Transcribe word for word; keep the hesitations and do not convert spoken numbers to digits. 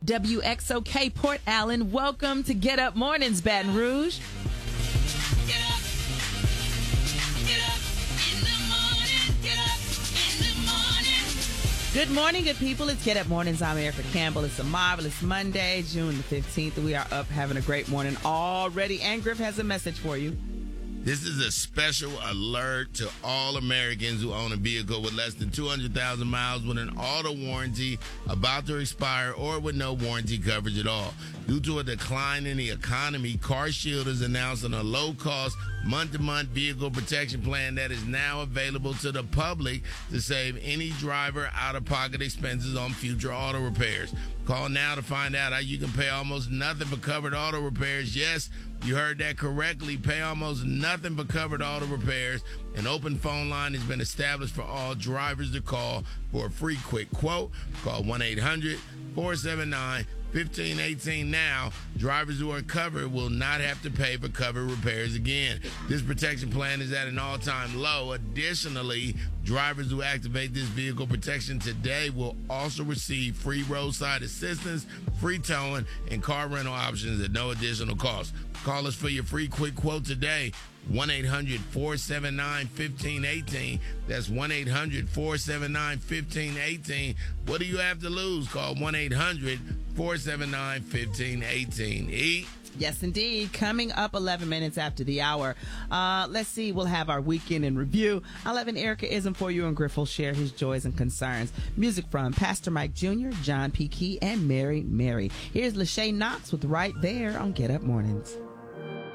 W X O K Port Allen. Welcome to Get Up Mornings, Baton Rouge. Get up. Get up in the morning. Get up in the morning. Good morning, good people. It's Get Up Mornings. I'm Erica Campbell. It's a marvelous Monday, June the fifteenth. We are up having a great morning already. And Griff has a message for you. This is a special alert to all Americans who own a vehicle with less than two hundred thousand miles with an auto warranty about to expire or with no warranty coverage at all. Due to a decline in the economy, CarShield is announcing a low-cost, month-to-month vehicle protection plan that is now available to the public to save any driver out-of-pocket expenses on future auto repairs. Call now to find out how you can pay almost nothing for covered auto repairs. Yes, you heard that correctly. Pay almost nothing for covered auto repairs. An open phone line has been established for all drivers to call for a free quick quote. Call one eight hundred four seven nine fifteen eighteen now. Drivers who are covered will not have to pay for covered repairs again. This protection plan is at an all-time low. Additionally, drivers who activate this vehicle protection today will also receive free roadside assistance, free towing, and car rental options at no additional cost. Call us for your free quick quote today. one eight hundred four seven nine fifteen eighteen. That's one eight hundred four seven nine fifteen eighteen. What do you have to lose? Call one eight hundred four seven nine fifteen eighteen. E. Yes, indeed. Coming up eleven minutes after the hour. Uh, let's see. We'll have our weekend in review. I'll have an Erica Ism for you, and Griff will share his joys and concerns. Music from Pastor Mike Junior, John P. Key, and Mary Mary. Here's Lachey Knox with Right There on Get Up Mornings.